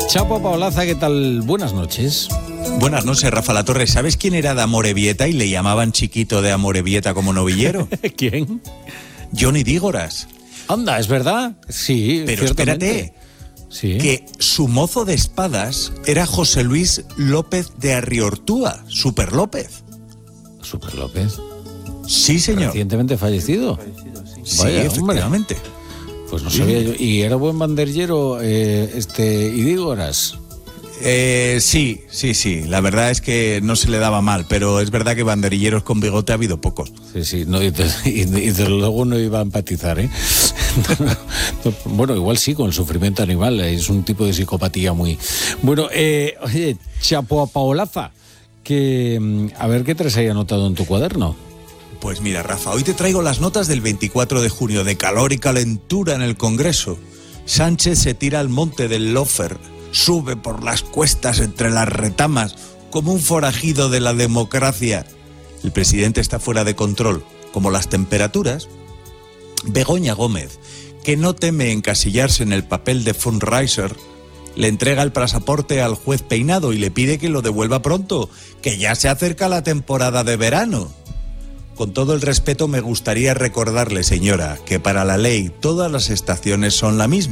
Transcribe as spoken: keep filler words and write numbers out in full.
Chapo Paolaza, ¿qué tal? Buenas noches. Buenas noches, Rafa La Torre. ¿Sabes quién era de Amorebieta y le llamaban chiquito de Amorebieta como novillero? ¿Quién? Johnny Dígoras. Anda, ¿es verdad? Sí, Pero ciertamente. espérate, Sí. que su mozo de espadas era José Luis López de Arriortúa, Super López. Super López. Sí, señor. Recientemente fallecido. Sí, Vaya, efectivamente. Pues no Sí. sabía yo. ¿Y era buen banderillero eh, este Idígoras? Eh, sí, sí, sí. La verdad es que no se le daba mal, pero es verdad que banderilleros con bigote ha habido pocos. Sí, sí. No, y, de- y de- y desde luego no iba a empatizar, ¿eh? No, bueno, igual sí, con el sufrimiento animal. Es un tipo de psicopatía muy... Bueno, eh, oye, Chapo Paolaza, que mm, a ver qué traes ahí anotado en tu cuaderno. Pues mira, Rafa, hoy te traigo las notas del veinticuatro de junio, de calor y calentura en el Congreso. Sánchez se tira al monte del Lofer, sube por las cuestas entre las retamas, como un forajido de la democracia. El presidente está fuera de control, como las temperaturas. Begoña Gómez, que no teme encasillarse en el papel de fundraiser, le entrega el pasaporte al juez Peinado y le pide que lo devuelva pronto, que ya se acerca la temporada de verano. Con todo el respeto, me gustaría recordarle, señora, que para la ley todas las estaciones son la misma.